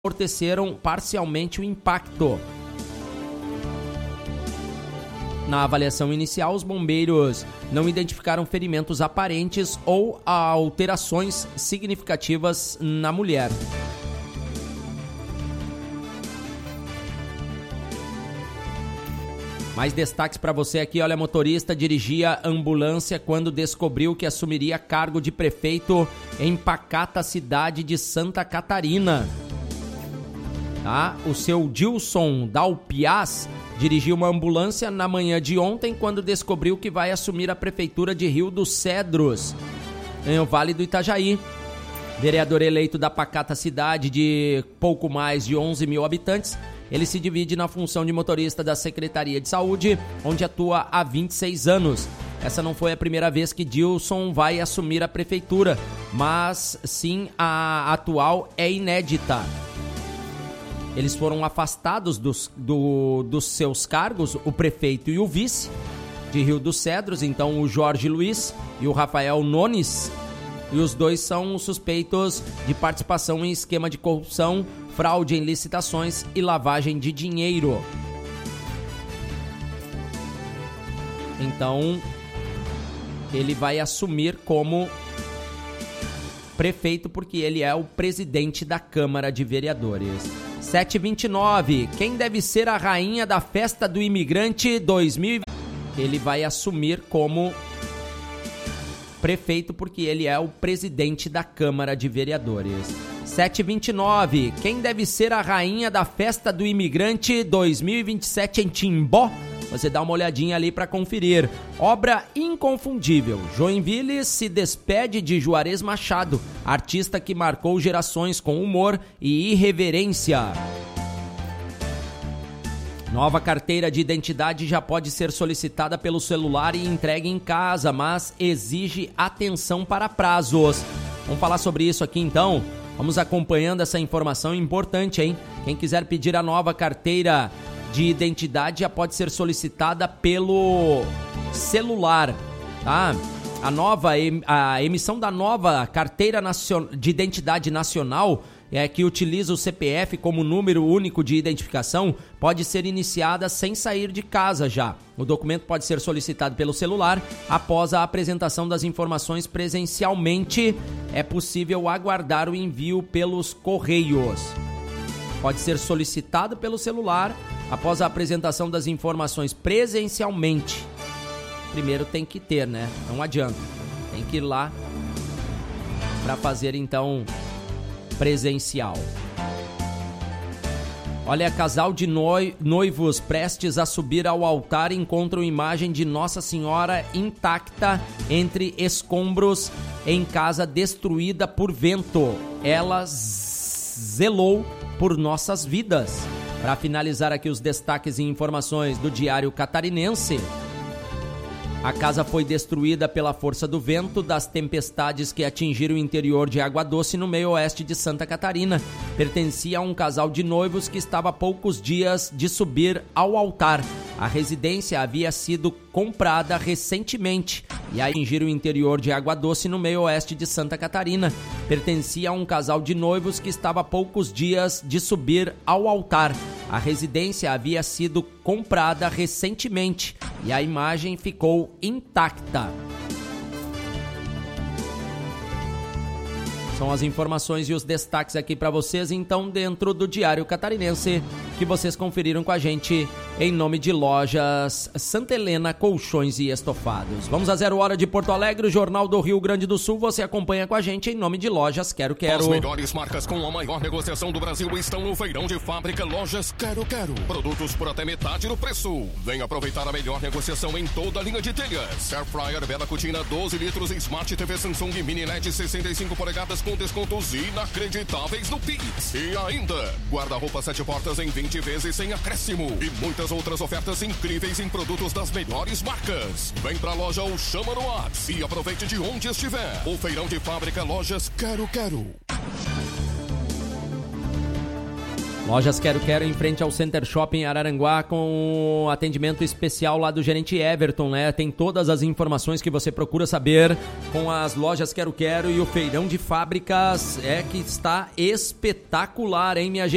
amorteceram parcialmente o impacto. Na avaliação inicial, os bombeiros não identificaram ferimentos aparentes ou alterações significativas na mulher. Mais destaques para você aqui, olha, motorista dirigia ambulância quando descobriu que assumiria cargo de prefeito em pacata cidade de Santa Catarina. Tá? O seu Dilson Dalpiaz dirigiu uma ambulância na manhã de ontem quando descobriu que vai assumir a prefeitura de Rio dos Cedros, em o Vale do Itajaí. Vereador eleito da pacata cidade de pouco mais de 11 mil habitantes, ele se divide na função de motorista da Secretaria de Saúde, onde atua há 26 anos. Essa não foi a primeira vez que Dilson vai assumir a prefeitura, mas sim a atual é inédita. Eles foram afastados dos seus cargos, o prefeito e o vice de Rio dos Cedros, então o Jorge Luiz e o Rafael Nones, e os dois são suspeitos de participação em esquema de corrupção, fraude em licitações e lavagem de dinheiro. Então, ele vai assumir como prefeito porque ele é o presidente da Câmara de Vereadores. 7h29, quem deve ser a rainha da festa do imigrante 2020? Ele vai assumir como prefeito porque ele é o presidente da Câmara de Vereadores. 7h29, quem deve ser a rainha da festa do imigrante 2027 em Timbó? Você dá uma olhadinha ali para conferir. Obra inconfundível. Joinville se despede de Juarez Machado, artista que marcou gerações com humor e irreverência. Nova carteira de identidade já pode ser solicitada pelo celular e entregue em casa, mas exige atenção para prazos. Vamos falar sobre isso aqui então. Vamos acompanhando essa informação importante, hein? Quem quiser pedir a nova carteira de identidade já pode ser solicitada pelo celular, tá? A emissão da nova carteira de identidade nacional, que utiliza o CPF como número único de identificação, pode ser iniciada sem sair de casa já. O documento pode ser solicitado pelo celular após a apresentação das informações presencialmente. É possível aguardar o envio pelos correios. Pode ser solicitado pelo celular após a apresentação das informações presencialmente. Primeiro tem que ter, né? Não adianta. Tem que ir lá para fazer, então, presencial. Olha, casal de noivos prestes a subir ao altar encontram imagem de Nossa Senhora intacta entre escombros em casa destruída por vento. Ela zelou por nossas vidas. Para finalizar aqui os destaques e informações do Diário Catarinense. A casa foi destruída pela força do vento das tempestades que atingiram o interior de Água Doce, no meio oeste de Santa Catarina. Pertencia a um casal de noivos que estava a poucos dias de subir ao altar. A residência havia sido comprada recentemente e atingiram o interior de Água Doce, no meio oeste de Santa Catarina. Pertencia a um casal de noivos que estava a poucos dias de subir ao altar. A residência havia sido comprada recentemente e a imagem ficou intacta. São as informações e os destaques aqui para vocês, então, dentro do Diário Catarinense, que vocês conferiram com a gente em nome de Lojas Santa Helena Colchões e Estofados. Vamos a 0 hora de Porto Alegre, o Jornal do Rio Grande do Sul. Você acompanha com a gente em nome de Lojas Quero Quero. As melhores marcas com a maior negociação do Brasil estão no feirão de fábrica Lojas Quero Quero. Produtos por até metade do preço. Venha aproveitar a melhor negociação em toda a linha de telhas. Air Fryer Bela Cutina 12 litros, Smart TV Samsung Mini LED 65 polegadas com descontos inacreditáveis no Pix. E ainda, guarda-roupa 7 portas em 20 vezes sem acréscimo. E muitas outras ofertas incríveis em produtos das melhores marcas. Vem pra loja ou chama no WhatsApp e aproveite de onde estiver. O feirão de fábrica Lojas Quero Quero. Lojas Quero Quero em frente ao Center Shopping Araranguá, com atendimento especial lá do gerente Everton, né? Tem todas as informações que você procura saber com as Lojas Quero Quero, e o feirão de fábricas que está espetacular, hein, minha gente?